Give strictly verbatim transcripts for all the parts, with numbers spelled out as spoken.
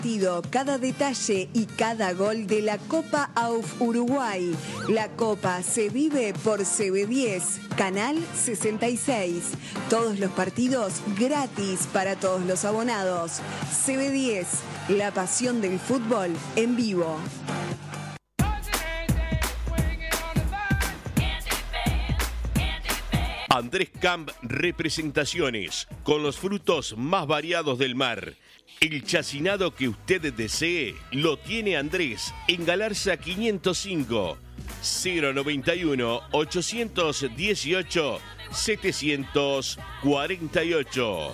Cada detalle y cada gol de la Copa A U F Uruguay. La Copa se vive por C B diez, Canal sesenta y seis. Todos los partidos gratis para todos los abonados. C B diez, la pasión del fútbol en vivo. Andrés Camp Representaciones, con los frutos más variados del mar. El chacinado que usted desee lo tiene Andrés en Galarza quinientos cinco, cero noventa y uno, ochocientos dieciocho, setecientos cuarenta y ocho.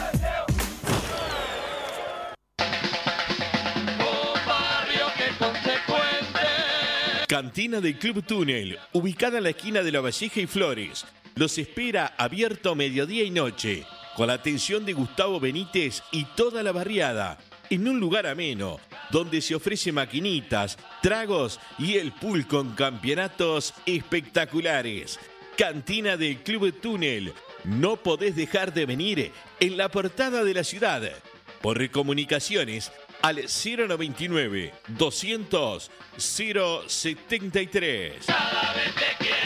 Cantina del Club Túnel, ubicada en la esquina de La Valleja y Flores. Los espera abierto mediodía y noche, con la atención de Gustavo Benítez y toda la barriada, en un lugar ameno, donde se ofrece maquinitas, tragos y el pool con campeonatos espectaculares. Cantina del Club Túnel, no podés dejar de venir en la portada de la ciudad. Por comunicaciones al cero noventa y nueve, doscientos, cero setenta y tres. Cada vez te quiero.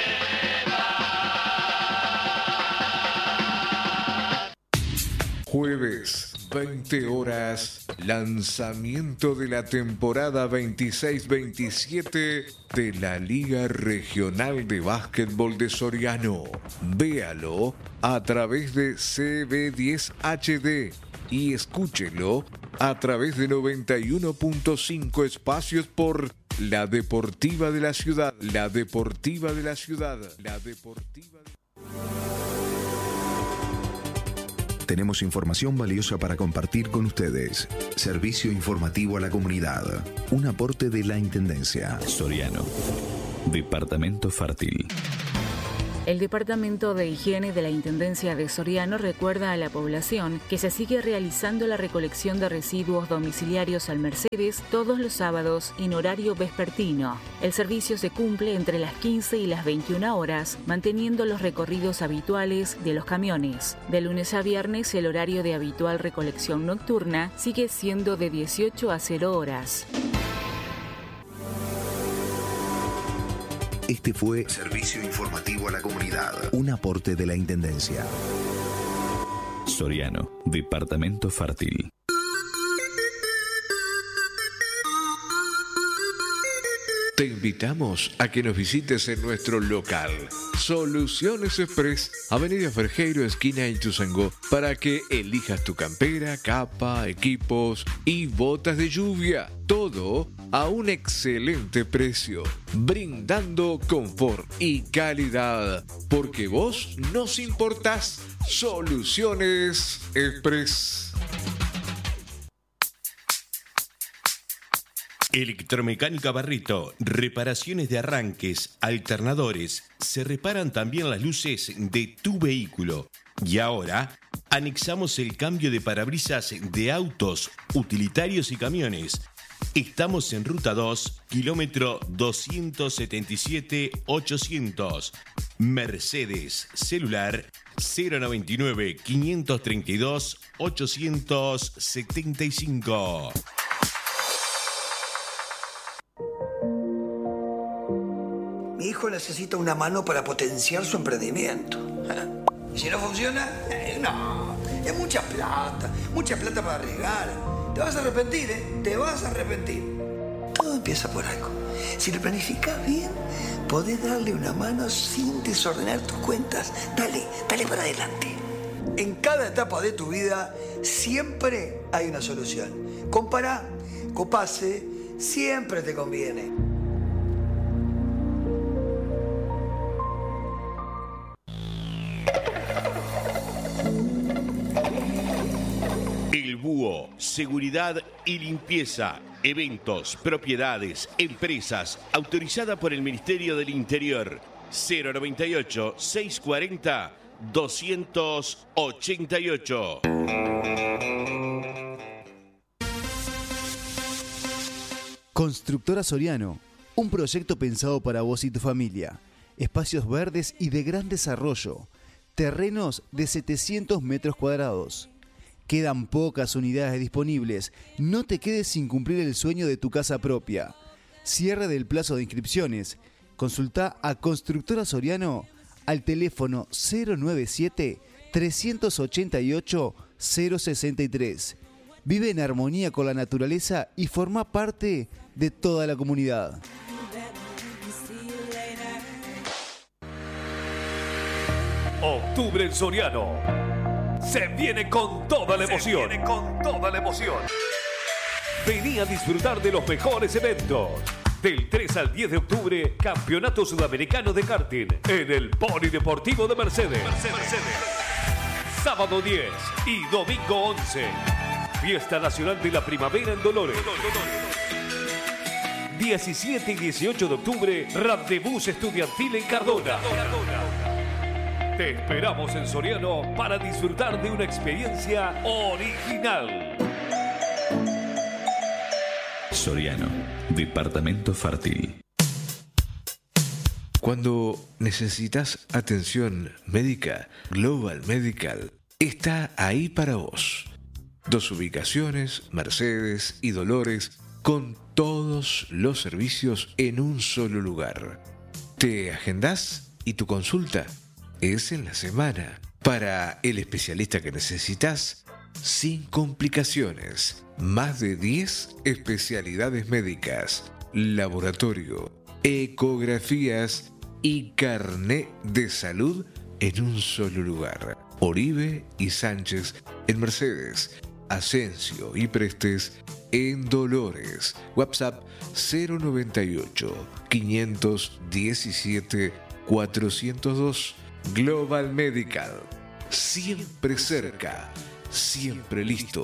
Jueves, veinte horas, lanzamiento de la temporada veintiséis veintisiete de la Liga Regional de Básquetbol de Soriano. Véalo a través de C B diez H D y escúchelo a través de noventa y uno punto cinco espacios por La Deportiva de la Ciudad. La Deportiva de la Ciudad. La Deportiva de... Tenemos información valiosa para compartir con ustedes. Servicio informativo a la comunidad. Un aporte de la Intendencia. Soriano. Departamento Fértil. El Departamento de Higiene de la Intendencia de Soriano recuerda a la población que se sigue realizando la recolección de residuos domiciliarios al Mercedes todos los sábados en horario vespertino. El servicio se cumple entre las quince y las veintiuna horas, manteniendo los recorridos habituales de los camiones. De lunes a viernes, el horario de habitual recolección nocturna sigue siendo de dieciocho a cero horas. Este fue Servicio Informativo a la Comunidad, un aporte de la Intendencia. Soriano, Departamento Fértil. Te invitamos a que nos visites en nuestro local, Soluciones Express, Avenida Ferjeiro, esquina Ituzaingó, para que elijas tu campera, capa, equipos y botas de lluvia. Todo a un excelente precio, brindando confort y calidad, porque vos nos importás. Soluciones Express. Electromecánica Barreto, reparaciones de arranques, alternadores, se reparan también las luces de tu vehículo. Y ahora, anexamos el cambio de parabrisas de autos, utilitarios y camiones. Estamos en Ruta dos, kilómetro doscientos setenta y siete ochocientos. Mercedes, celular cero noventa y nueve, quinientos treinta y dos, ochocientos setenta y cinco. Mi hijo necesita una mano para potenciar su emprendimiento. ¿Y si no funciona? Eh, no. Es mucha plata. Mucha plata para arriesgar. Te vas a arrepentir, ¿eh? Te vas a arrepentir. Todo empieza por algo. Si lo planificas bien, podés darle una mano sin desordenar tus cuentas. Dale, dale para adelante. En cada etapa de tu vida siempre hay una solución. Compará, Copase, siempre te conviene. El Búho, seguridad y limpieza, eventos, propiedades, empresas, autorizada por el Ministerio del Interior. cero noventa y ocho, seiscientos cuarenta, doscientos ochenta y ocho. Constructora Soriano, un proyecto pensado para vos y tu familia. Espacios verdes y de gran desarrollo. Terrenos de setecientos metros cuadrados. Quedan pocas unidades disponibles. No te quedes sin cumplir el sueño de tu casa propia. Cierre del plazo de inscripciones. Consulta a Constructora Soriano al teléfono cero noventa y siete, tres ochenta y ocho, cero sesenta y tres. Vive en armonía con la naturaleza y forma parte de toda la comunidad. Octubre en Soriano. Se viene con toda la emoción. Se viene con toda la emoción. Vení a disfrutar de los mejores eventos. Del tres al diez de octubre, Campeonato Sudamericano de Karting en el Polideportivo de Mercedes. Mercedes. Mercedes. Sábado diez y domingo once. Fiesta Nacional de la Primavera en Dolores. diecisiete y dieciocho de octubre, Rendezvous Estudiantil en Cardona. Te esperamos en Soriano para disfrutar de una experiencia original. Soriano, departamento fértil. Cuando necesitas atención médica, Global Medical está ahí para vos. Dos ubicaciones, Mercedes y Dolores, con todos los servicios en un solo lugar. Te agendás y tu consulta es en la semana. Para el especialista que necesitas, sin complicaciones. Más de diez especialidades médicas, laboratorio, ecografías y carné de salud en un solo lugar. Oribe y Sánchez en Mercedes, Asensio y Prestes en Dolores. WhatsApp cero noventa y ocho, quinientos diecisiete, cuatrocientos dos. Global Medical, siempre cerca, siempre listo.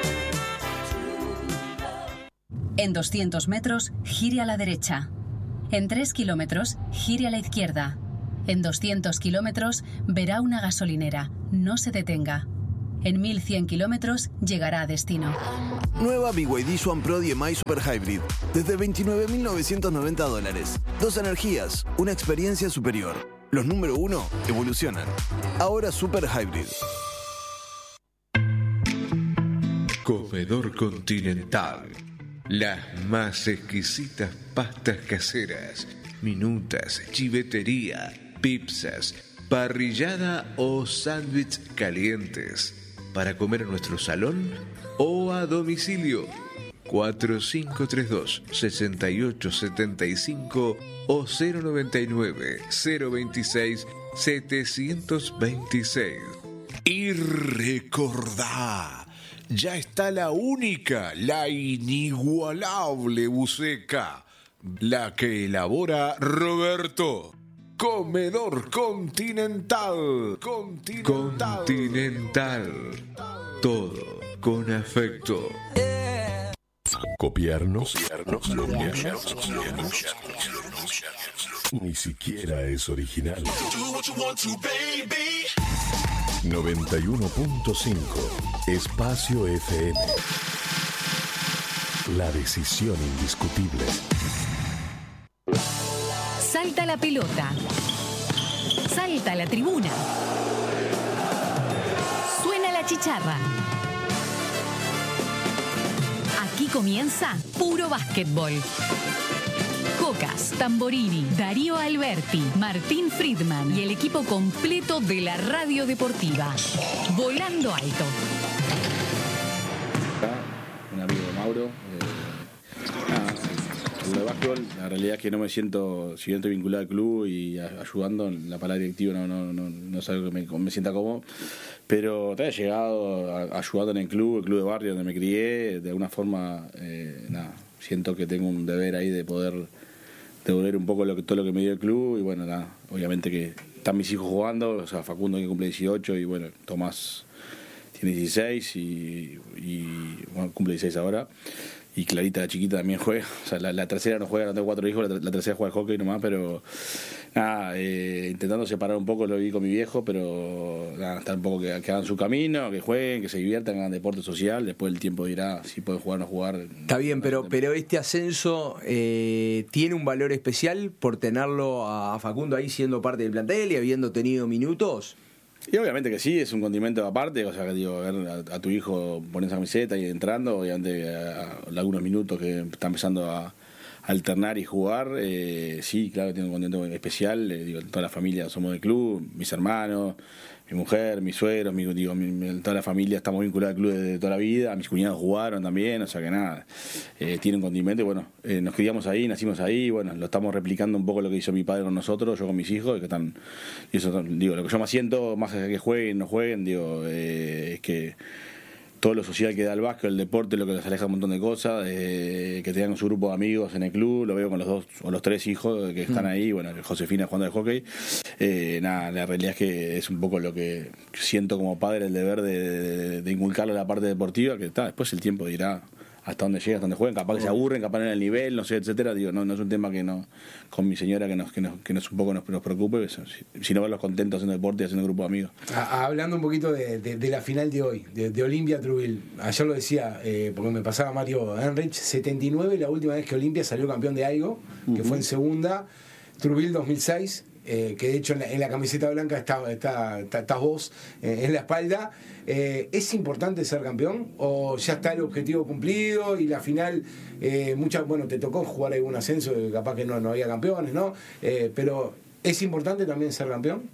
En doscientos metros, gire a la derecha. En tres kilómetros, gire a la izquierda. En doscientos kilómetros, verá una gasolinera. No se detenga. En mil cien kilómetros, llegará a destino. Nueva B Y D Swan Pro D M I Super Hybrid. Desde veintinueve mil novecientos noventa dólares. Dos energías, una experiencia superior. Los número uno evolucionan. Ahora Super Hybrid. Comedor Continental. Las más exquisitas pastas caseras, minutas, chivetería, pizzas, parrillada o sándwich calientes. Para comer en nuestro salón o a domicilio. cuatro cinco tres dos, seis ocho siete cinco o cero noventa y nueve, cero veintiséis, setecientos veintiséis. Y recordá, ya está la única, la inigualable buceca, la que elabora Roberto. Comedor Continental. Continental. Continental. Todo con afecto. Copiarnos, copiarnos, copiarnos, copiarnos. Ni siquiera es original. noventa y uno punto cinco Espacio F M. La decisión indiscutible. Salta la pelota. Salta la tribuna. Suena la chicharra. Aquí comienza Puro Básquetbol. Cocas, Tamborini, Darío Alberti, Martín Friedman y el equipo completo de la radio deportiva. Volando alto. Un amigo Mauro. Eh, nada, de básquetbol, la realidad es que no me siento, si bien estoy vinculado al club y a, ayudando, la palabra directiva no, no, no, no es algo que me, me sienta cómodo. Pero te he llegado a, ayudando en el club, el club de barrio donde me crié, de alguna forma, eh, nada, siento que tengo un deber ahí de poder devolver un poco lo que, todo lo que me dio el club. Y bueno, nada, obviamente que están mis hijos jugando, o sea, Facundo que cumple dieciocho y bueno, Tomás tiene dieciséis y, y bueno, cumple dieciséis ahora. Y Clarita, la chiquita, también juega. O sea, la, la tercera no juega, no tengo cuatro hijos, la, la tercera juega al hockey nomás, pero nada, eh, intentando separar un poco lo que vi con mi viejo, pero nada, estar un poco que, que hagan su camino, que jueguen, que se diviertan, hagan deporte social, después el tiempo dirá si pueden jugar o no jugar. Está bien, pero, pero este ascenso eh, tiene un valor especial por tenerlo a Facundo ahí siendo parte del plantel y habiendo tenido minutos. Y obviamente que sí, es un condimento aparte, o sea, que digo, ver a, a tu hijo poner esa camiseta y entrando, obviamente a, a algunos minutos que está empezando a, a alternar y jugar, eh, sí, claro, tiene un condimento especial, eh, digo, toda la familia somos del club, mis hermanos, mi mujer, mis suegros, mi, digo, mi, mi, toda la familia estamos vinculados al club desde toda la vida, mis cuñados jugaron también, o sea que nada, eh, tiene un condimento y bueno, eh, nos criamos ahí, nacimos ahí, bueno, lo estamos replicando un poco lo que hizo mi padre con nosotros, yo con mis hijos, que están, y eso, digo, lo que yo más siento, más allá de que jueguen, no jueguen, digo, eh, es que todo lo social que da el básquet, el deporte, lo que les aleja un montón de cosas, eh, que tengan su grupo de amigos en el club, lo veo con los dos o los tres hijos que están ahí, bueno, Josefina jugando al hockey, eh, nada, la realidad es que es un poco lo que siento como padre, el deber de, de, de inculcarle la parte deportiva, que está, después el tiempo dirá hasta dónde llegan, hasta dónde juegan, capaz que se aburren, capaz no en el nivel, no sé, etcétera, digo, no, no es un tema que no, con mi señora que nos, que nos, que nos un poco nos, nos preocupe, sino verlos contentos haciendo deporte y haciendo grupo de amigos. Ah, hablando un poquito de, de, de la final de hoy, de, de Olimpia Trubil, ayer lo decía, eh, porque me pasaba Mario Enrich, setenta y nueve la última vez que Olimpia salió campeón de algo, que uh-huh. fue en segunda, Trubil dos mil seis, Eh, que de hecho en la, en la camiseta blanca está, está, está, estás vos eh, en la espalda. Eh, ¿Es importante ser campeón o ya está el objetivo cumplido y la final, eh, muchas, bueno, te tocó jugar algún ascenso, capaz que no, no había campeones, ¿no? Eh, pero ¿es importante también ser campeón?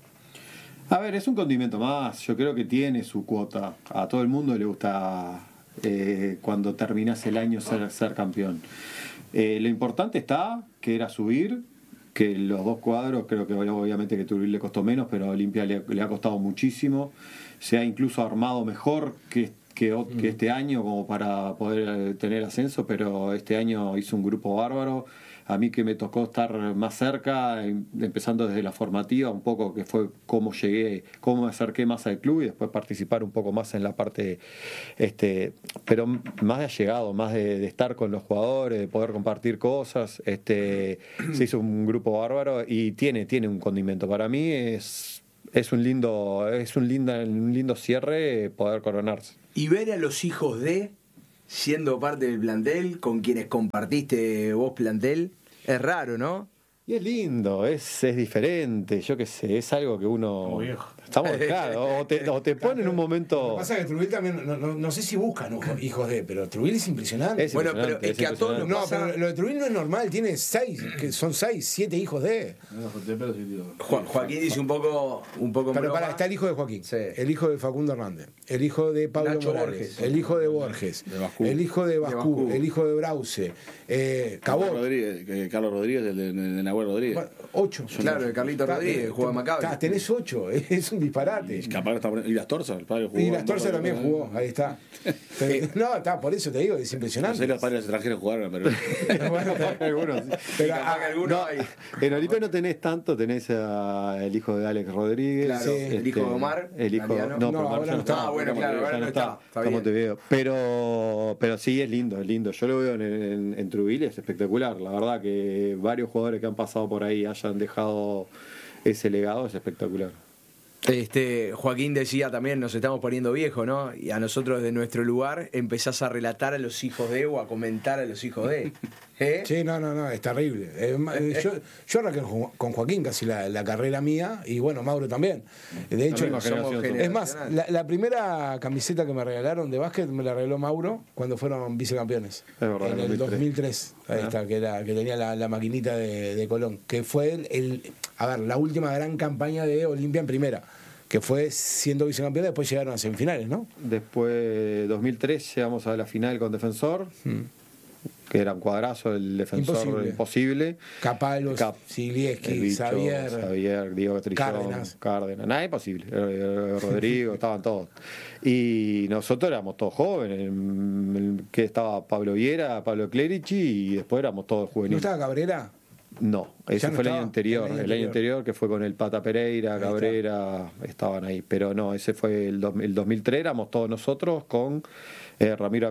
A ver, es un condimento más, yo creo que tiene su cuota. A todo el mundo le gusta eh, cuando terminas el año ser, ser campeón. Eh, lo importante está que era subir, que los dos cuadros, creo que obviamente que Trubil le costó menos, pero a Olimpia le, le ha costado muchísimo, se ha incluso armado mejor que, que, que este año como para poder tener ascenso, pero este año hizo un grupo bárbaro. A mí que me tocó estar más cerca, empezando desde la formativa, un poco que fue cómo llegué, cómo me acerqué más al club y después participar un poco más en la parte, este, pero más de allegado, más de, de estar con los jugadores, de poder compartir cosas. Este, se hizo un grupo bárbaro y tiene, tiene un condimento. Para mí es, es un lindo, es un lindo, un lindo cierre poder coronarse. Y ver a los hijos de siendo parte del plantel, con quienes compartiste vos plantel, es raro, ¿no? Y es lindo, es, es diferente, yo qué sé, es algo que uno... Muy viejo. Estamos, claro, o te, o te pone en un momento... Lo que pasa es que Trubil también, no, no, no sé si buscan hijos de, pero Trubil es impresionante. Es bueno, pero es, es que a todos No, pasa... pero lo de Trubil no es normal, tiene seis, que son seis, siete hijos de... Jo- Joaquín dice un poco... Un poco pero para, está el hijo de Joaquín, sí. El hijo de Facundo Hernández, el hijo de Pablo Nacho Morales, Borges, el hijo de Borges, de el hijo de Bascú, de Bascú, el hijo de Brause, eh, Cabot. Carlos Rodríguez, Carlos Rodríguez, el de, de Nahuel Rodríguez. Bueno, ocho. Claro, de Carlito Rodríguez, juega Maccabi. Tenés ocho, es un disparate. Y, capaz está, y las Torzas, el padre jugó. Y las Torzas también jugó, ahí está. Pero, no, está, por eso te digo, es impresionante. No sé, los padres extranjeros jugaron, pero. Bueno, algunos. Pero a, algunos no, hay. En Olimpia no tenés tanto, tenés a, el hijo de Alex Rodríguez. Claro, sí. este, el hijo de Omar. El hijo, no, no, pero Omar ya no está. Ah, bueno, claro, ahora no está. Está Montevideo. Pero, pero sí, es lindo, es lindo. Yo lo veo en, en, en Trubil, es espectacular. La verdad que varios jugadores que han pasado por ahí hayan dejado ese legado, es espectacular. Este, Joaquín decía también, nos estamos poniendo viejos, ¿no? Y a nosotros de nuestro lugar empezás a relatar a los hijos de o a comentar a los hijos de. ¿Eh? Sí, no, no, no, es terrible. Eh, yo, yo arranqué con Joaquín casi la, la carrera mía y bueno, Mauro también. De hecho, somos es más, la, la primera camiseta que me regalaron de básquet me la regaló Mauro cuando fueron vicecampeones. Es verdad, en el dos mil tres. Ahí está, que, era, que tenía la, la maquinita de, de Colón. Que fue el, el, a ver, la última gran campaña de Olimpia en primera. Que fue siendo vicecampeón, después llegaron a semifinales, ¿no? Después, dos mil tres, llegamos a la final con Defensor, hmm. que era un cuadrazo, el Defensor imposible. imposible. Capalos, Cap, Siglieski, Xavier, Xavier, Diego Trillón, Cárdenas. Cárdenas. Nada, imposible. Rodrigo, estaban todos. Y nosotros éramos todos jóvenes, que estaba Pablo Viera, Pablo Clerici, y después éramos todos juveniles. ¿No estaba Cabrera? No, ese no fue el año, anterior, el año el año anterior que fue con el Pata Pereira, Cabrera, estaban ahí, pero no, ese fue el, dos, el dos mil tres, éramos todos nosotros con eh, Ramiro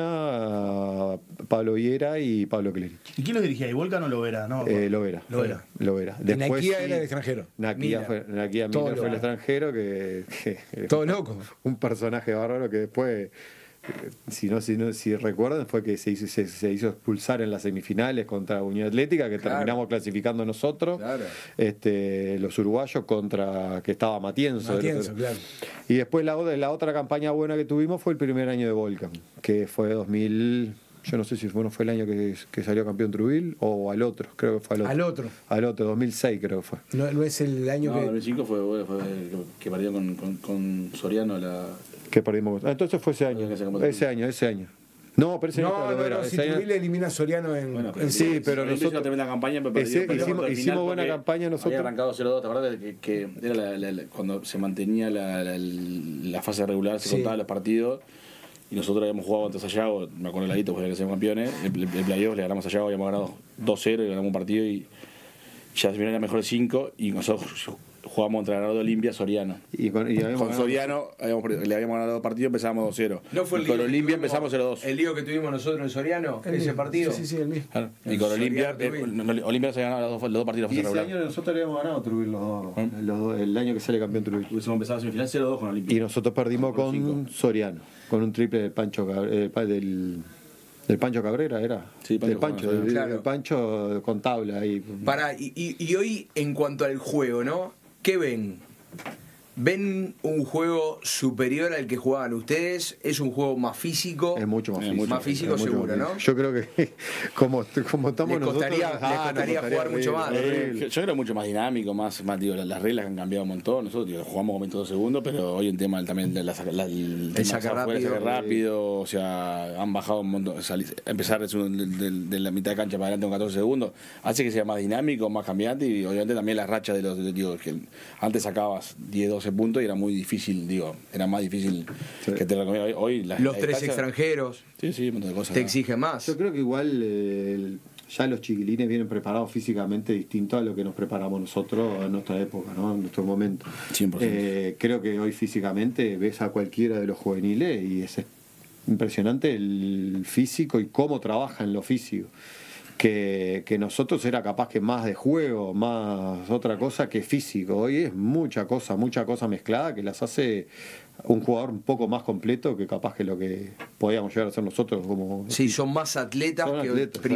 Acuña, Pablo Viera y Pablo Clerici. ¿Y quién lo dirigía? ¿Y Volcan o Lovera? No, eh, Lovera. Lovera. Lovera. Después, Naquía sí, era el extranjero. Naquía fue, Naquía Miller fue el extranjero, que, que todo loco. Un personaje bárbaro que después si no, si no, si recuerdan, fue que se hizo, se, se hizo expulsar en las semifinales contra Unión Atlética, que claro. terminamos clasificando nosotros, claro. este, los uruguayos contra que estaba Matienzo. Matienzo, claro. Y después la, la otra campaña buena que tuvimos fue el primer año de Volcan, que fue dos mil. Yo no sé si bueno, fue el año que, que salió campeón Trubil o al otro, creo que fue al otro. Al otro. Al otro, dos mil seis creo que fue. No, no es el año no, que... dos mil cinco fue, fue que perdió con, con, con Soriano la... Que perdimos. Ah, entonces fue ese año. Ese año, ese año. No, pero ese no, año no, era. no, si Trubil elimina a Soriano en... Bueno, pero en sí, sí, pero nosotros... Una tremenda campaña, pero ese, perdió, hicimos, hicimos buena campaña nosotros. Había arrancado cero dos, ¿te acuerdas? Que, que era la, la, la, cuando se mantenía la, la, la fase regular, se sí. contaban los partidos. Y nosotros habíamos jugado antes a Sayago, me acuerdo heladito porque éramos campeones. El, el, el playoff le ganamos a Sayago, habíamos ganado dos cero y ganamos un partido y ya se vieron la mejor cinco y nosotros jugamos contra Ganador de Olimpia Soriano. Y con, y con Soriano habíamos, le habíamos ganado dos partidos, empezábamos dos cero. ¿No fue el y con Olimpia empezamos cero dos. ¿El lío que tuvimos nosotros en Soriano? El ese mismo. partido. Sí, sí, sí, el mismo. Claro. Y con Olimpia, eh, Olimpia se ganaba los dos, los dos partidos. Y ese regular. Año nosotros le habíamos ganado Trubil los dos, ¿Eh? los dos, el año que sale campeón Trubil. Hubiésemos empezado a semifinal cero dos con Olimpia. Y nosotros perdimos con cinco. Soriano, con un triple del Pancho eh, del del Pancho Cabrera era. Sí, Pancho, del Pancho, del, claro. del Pancho con tabla ahí. Para, y, y, y hoy en cuanto al juego, ¿no? ¿Qué ven? ¿Ven un juego superior al que jugaban ustedes? ¿Es un juego más físico? Es mucho más físico. Más físico es seguro, mucho, ¿no? Yo creo que como, como estamos les costaría, nosotros... Les costaría, ah, les jugar mucho más. Yo, yo creo mucho más dinámico, más, más digo, las reglas han cambiado un montón. Nosotros digo, jugamos con veintidós segundos, pero hoy en tema también de la, la, el, el saque rápido, saque rápido o sea, han bajado un montón. O sea, empezar de, de, de la mitad de cancha para adelante con catorce segundos hace que sea más dinámico, más cambiante y obviamente también las rachas de los... Digo, que antes sacabas diez, doce puntos y era muy difícil. difícil, digo, era más difícil sí. que te lo comía hoy. hoy la, los la tres distancia, extranjeros. Sí, sí, un montón de cosas. Te exigen más. Yo creo que igual eh, ya los chiquilines vienen preparados físicamente distinto a lo que nos preparamos nosotros en nuestra época, ¿no? En nuestro momento. cien por ciento. Eh, creo que hoy físicamente ves a cualquiera de los juveniles y es impresionante el físico y cómo trabaja en lo físico. Que, que nosotros era capaz que más de juego, más otra cosa que físico. Hoy es mucha cosa, mucha cosa mezclada que las hace un jugador un poco más completo que capaz que lo que podíamos llegar a ser nosotros. Como sí, son más atletas son que atletas, primero